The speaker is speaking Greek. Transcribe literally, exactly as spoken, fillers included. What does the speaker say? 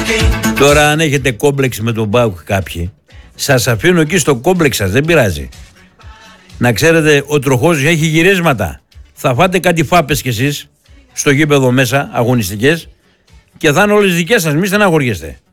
Τώρα αν έχετε κόμπλεξ με τον ΠΑΟΚ κάποιοι, σας αφήνω εκεί στο κόμπλεξ σας, δεν πειράζει. Να ξέρετε, ο τροχός έχει γυρίσματα. Θα φάτε κάτι φάπες κι εσείς στο γήπεδο μέσα, αγωνιστικές, και θα είναι όλες δικές σας, μη στεναχωριέστε.